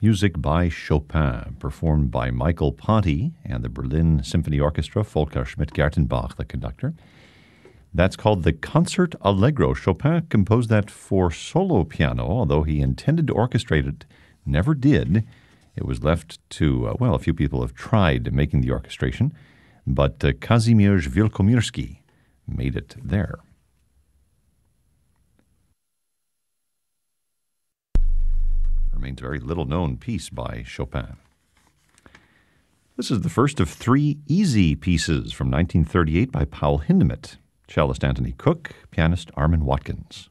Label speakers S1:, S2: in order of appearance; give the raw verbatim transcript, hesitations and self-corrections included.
S1: Music by Chopin, performed by Michael Ponti and the Berlin Symphony Orchestra, Volker Schmidt-Gertenbach, the conductor. That's called the Concert Allegro. Chopin composed that for solo piano, although he intended to orchestrate it, never did. It was left to, uh, well, a few people have tried making the orchestration, but uh, Kazimierz Wielkomirski made it there. Remains a very little-known piece by Chopin. This is the first of three easy pieces from nineteen thirty-eight by Paul Hindemith, cellist Anthony Cook, pianist Armin Watkins.